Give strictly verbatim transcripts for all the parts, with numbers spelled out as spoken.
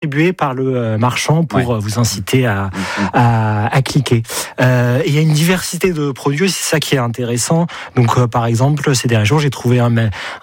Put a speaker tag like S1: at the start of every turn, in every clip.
S1: distribués par le euh, marchand pour
S2: Ouais.
S1: euh, vous inciter à, à, à cliquer. Euh, il y a une diversité de produits, c'est ça qui est intéressant. Donc, euh, par exemple, ces derniers jours, j'ai trouvé un,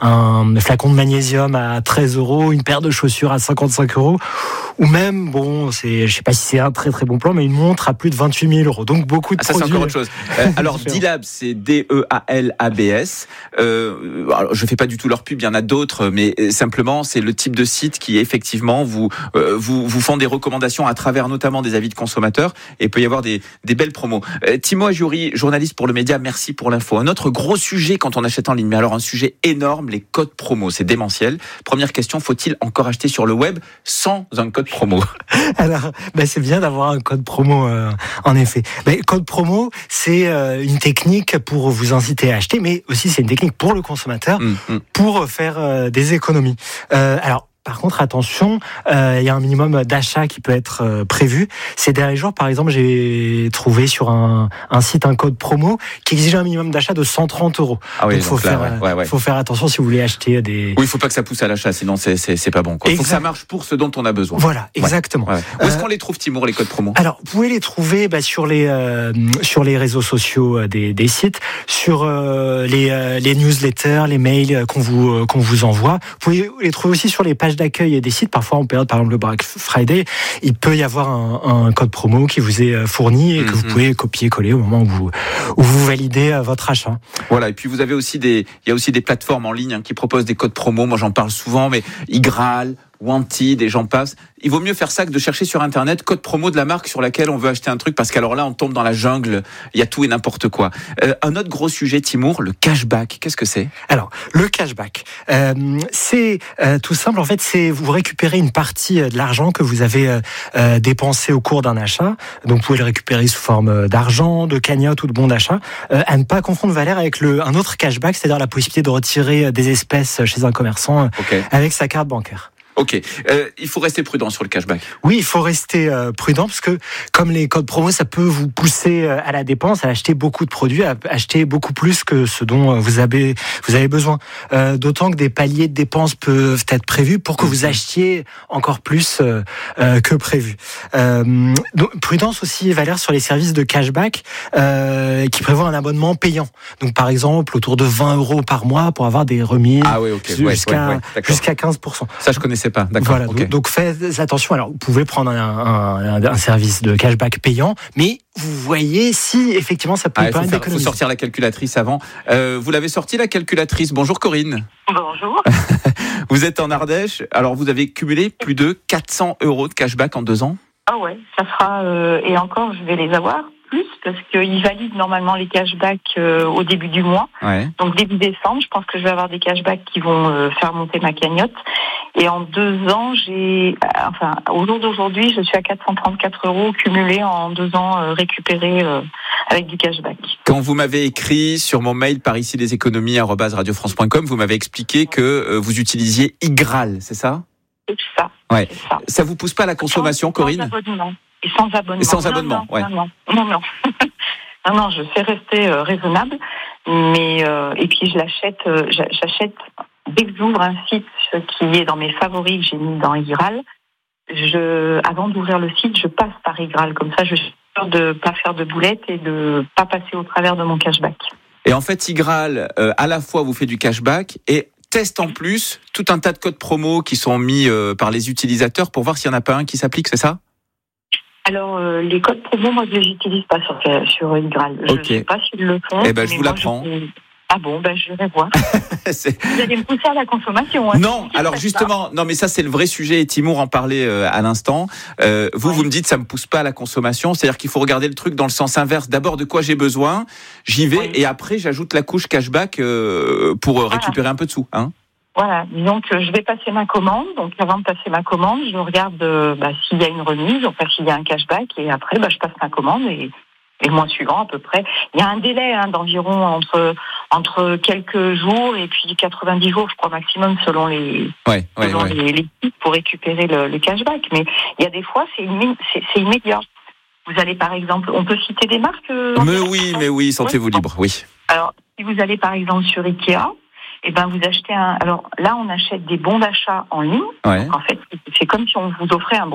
S1: un flacon de magnésium à treize euros, une paire de chaussures à cinquante-cinq euros, ou même, bon, c'est, je sais pas si c'est un très très bon plan, mais une montre à plus de vingt-huit mille euros. Donc, beaucoup de
S2: Ah, ça,
S1: produits.
S2: c'est encore autre chose. Euh, alors, D-Lab, c'est D E A L A B S. Euh, alors, je fais pas du tout leur pub, il y en a d'autres, mais simplement, c'est le type de site qui, effectivement, vous, euh, vous, vous font des recommandations à travers notamment des avis de consommateurs, et il peut y avoir des, des belles promos. Euh, Timo Ajouri, journaliste pour le média, merci pour l'info. Un autre gros sujet quand on achète en ligne, mais alors un sujet énorme, les codes promo, c'est démentiel. Première question, faut-il encore acheter sur le web sans un code promo?
S1: Alors, ben c'est bien d'avoir un code promo, euh, en effet. Ben, code promo, c'est euh, une technique pour vous inciter à acheter, mais aussi c'est une technique pour le consommateur,
S2: Mmh, mmh.
S1: pour faire euh, des économies. Euh, alors, par contre, attention, euh, il y a un minimum d'achat qui peut être euh, prévu. Ces derniers jours, par exemple, j'ai trouvé sur un, un site un code promo qui exige un minimum d'achat de cent trente euros.
S2: Ah oui,
S1: donc, faut
S2: donc là,
S1: faire,
S2: ouais, ouais, ouais.
S1: faut faire attention si vous voulez acheter des.
S2: Oui, il faut pas que ça pousse à l'achat, sinon c'est, c'est, c'est pas bon, quoi. Il faut que ça marche pour ce dont on a besoin.
S1: Voilà, exactement.
S2: Ouais, ouais. Où est-ce
S1: Euh,
S2: qu'on les trouve, Timour, les codes promo?
S1: Alors, vous pouvez les trouver bah, sur les euh, sur les réseaux sociaux euh, des, des sites, sur euh, les euh, les newsletters, les mails euh, qu'on vous euh, qu'on vous envoie. Vous pouvez les trouver aussi sur les pages d'accueil des sites. Parfois, en période, par exemple le Black Friday, il peut y avoir un, un code promo qui vous est fourni et que
S2: Mm-hmm.
S1: vous pouvez copier-coller au moment où vous où vous validez euh, votre achat.
S2: Voilà, et puis vous avez aussi des, il y a aussi des plateformes en ligne hein, qui proposent des codes promo. Moi, j'en parle souvent, mais Igral, Wanted et j'en passe. Il vaut mieux faire ça que de chercher sur Internet code promo de la marque sur laquelle on veut acheter un truc, parce qu'alors là, on tombe dans la jungle. Il y a tout et n'importe quoi. Euh, un autre gros sujet, Timour, le cashback. Qu'est-ce que c'est?
S1: Alors, le cashback, euh, c'est euh, tout simple. En fait, c'est vous récupérez une partie de l'argent que vous avez euh, euh, dépensé au cours d'un achat. Donc, vous pouvez le récupérer sous forme d'argent, de cagnotte ou de bon d'achat. Euh, à ne pas confondre, Valère, avec le, un autre cashback, c'est-à-dire la possibilité de retirer des espèces chez un commerçant euh,
S2: Okay.
S1: avec sa carte bancaire.
S2: Ok, euh, il faut rester prudent sur le cashback.
S1: Oui, il faut rester euh, prudent parce que comme les codes promo, ça peut vous pousser euh, à la dépense, à acheter beaucoup de produits, à acheter beaucoup plus que ce dont euh, vous avez vous avez besoin. Euh, d'autant que des paliers de dépenses peuvent être prévus pour que vous achetiez encore plus euh, euh, que prévu. Euh, donc, prudence aussi, Valère, sur les services de cashback euh, qui prévoient un abonnement payant. Donc par exemple, autour de vingt euros par mois pour avoir des remises
S2: Ah oui, ok, ouais,
S1: jusqu'à
S2: ouais, ouais, d'accord.
S1: jusqu'à quinze pour cent.
S2: Ça, je connaissais pas. D'accord.
S1: Voilà,
S2: okay.
S1: donc, donc faites attention. Alors, vous pouvez prendre un, un, un service de cashback payant, mais vous voyez si effectivement ça peut
S2: Ah,
S1: pas
S2: il faut, faire, faut sortir la calculatrice avant. Euh, vous l'avez sorti la calculatrice. Bonjour Corinne.
S3: Bonjour.
S2: Vous êtes en Ardèche. Alors, vous avez cumulé plus de quatre cents euros de cashback en deux ans.
S3: Ah ouais, ça sera euh, et encore, je vais les avoir plus parce qu'ils valident normalement les cashbacks euh, au début du mois.
S2: Ouais.
S3: Donc début décembre, je pense que je vais avoir des cashbacks qui vont euh, faire monter ma cagnotte. Et en deux ans, j'ai, enfin, au jour d'aujourd'hui, je suis à quatre cent trente-quatre euros cumulés en deux ans euh, récupérés euh, avec du cashback.
S2: Quand vous m'avez écrit sur mon mail par ici les économies arobase radio france point com, vous m'avez expliqué que euh, vous utilisiez Igral, c'est ça?
S3: C'est ça.
S2: Ouais.
S3: C'est ça.
S2: Ça vous pousse pas à la consommation,
S3: sans,
S2: Corinne?
S3: Sans abonnement. Et sans abonnement.
S2: Et sans
S3: non,
S2: abonnement,
S3: non,
S2: ouais.
S3: Non, non, non, non. non, non, je sais rester euh, raisonnable, mais euh, et puis je l'achète, euh, j'achète dès que j'ouvre un site qui est dans mes favoris que j'ai mis dans Igral. Je, avant d'ouvrir le site, je passe par Igral, comme ça, je suis sûre de pas faire de boulettes et de pas passer au travers de mon cashback.
S2: Et en fait, Igral, euh, à la fois vous fait du cashback et teste en plus tout un tas de codes promo qui sont mis euh, par les utilisateurs pour voir s'il n'y en a pas un qui s'applique, c'est ça?
S3: Alors, euh, les codes promo, moi, je les utilise pas sur, sur Igral. Je ne
S2: okay.
S3: sais pas s'ils le font.
S2: Eh ben, je vous l'apprends.
S3: Je... Ah bon, ben, je vais voir.
S2: c'est...
S3: Vous allez me pousser à la consommation. Hein,
S2: non, alors justement, non, mais ça, c'est le vrai sujet, et Timour en parlait euh, à l'instant. Euh, vous, ouais. vous me dites, ça me pousse pas à la consommation, c'est-à-dire qu'il faut regarder le truc dans le sens inverse. D'abord, de quoi j'ai besoin, j'y vais, ouais. et après, j'ajoute la couche cashback euh, pour voilà. récupérer un peu de sous, hein.
S3: Voilà, donc je vais passer ma commande. Donc avant de passer ma commande, je regarde euh, bah, s'il y a une remise, enfin s'il y a un cashback, et après bah, je passe ma commande et, et le mois suivant à peu près. Il y a un délai hein, d'environ entre entre quelques jours et puis quatre-vingt-dix jours, je crois maximum selon les
S2: ouais, ouais,
S3: selon
S2: ouais.
S3: les, les sites pour récupérer le, le cashback. Mais il y a des fois c'est, immé- c'est, c'est immédiat. Vous allez par exemple, on peut citer des marques. Euh,
S2: mais oui, mais oui, sentez-vous libre, oui.
S3: Alors si vous allez par exemple sur Ikea. Eh ben, vous achetez un. Alors là, on achète des bons d'achat en ligne.
S2: Ouais.
S3: Donc, en fait, c'est comme si on vous offrait un bon